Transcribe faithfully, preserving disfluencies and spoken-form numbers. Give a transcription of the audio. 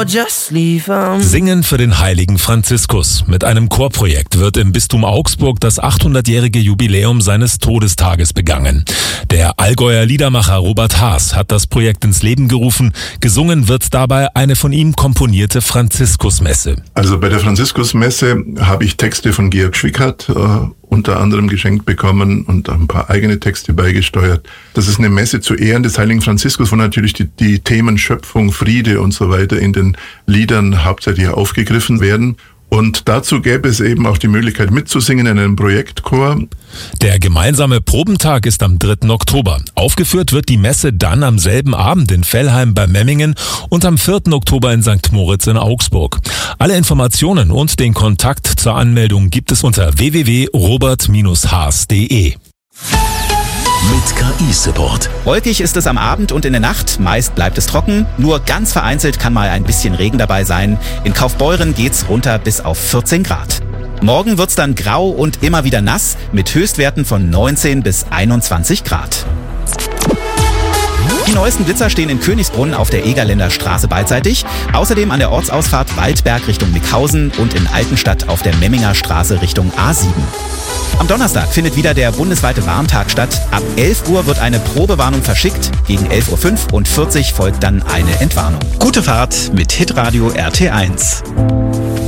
or just leave 'em. Singen für den heiligen Franziskus. Mit einem Chorprojekt wird im Bistum Augsburg das achthundertjährige Jubiläum seines Todestages begangen. Der Allgäuer Liedermacher Robert Haas hat das Projekt ins Leben gerufen. Gesungen wird dabei eine von ihm komponierte Franziskusmesse. Also bei der Franziskusmesse habe ich Texte von Georg Schwickert äh, unter anderem geschenkt bekommen und ein paar eigene Texte beigesteuert. Das ist eine Messe zu Ehren des heiligen Franziskus, wo natürlich die, die Themen Schöpfung, Friede und so weiter in den Liedern hauptsächlich aufgegriffen werden. Und dazu gäbe es eben auch die Möglichkeit mitzusingen in einem Projektchor. Der gemeinsame Probentag ist am dritten Oktober. Aufgeführt wird die Messe dann am selben Abend in Vellheim bei Memmingen und am vierten Oktober in Sankt Moritz in Augsburg. Alle Informationen und den Kontakt zur Anmeldung gibt es unter w w w punkt robert Bindestrich haas punkt de. Mit K I-Support. Wolkig ist es am Abend und in der Nacht. Meist bleibt es trocken. Nur ganz vereinzelt kann mal ein bisschen Regen dabei sein. In Kaufbeuren geht's runter bis auf vierzehn Grad. Morgen wird's dann grau und immer wieder nass mit Höchstwerten von neunzehn bis einundzwanzig Grad. Die neuesten Blitzer stehen in Königsbrunn auf der Egerländer Straße beidseitig. Außerdem an der Ortsausfahrt Waldberg Richtung Mickhausen und in Altenstadt auf der Memminger Straße Richtung A sieben. Am Donnerstag findet wieder der bundesweite Warntag statt. Ab elf Uhr wird eine Probewarnung verschickt. Gegen elf Uhr fünfundvierzig folgt dann eine Entwarnung. Gute Fahrt mit Hitradio R T eins.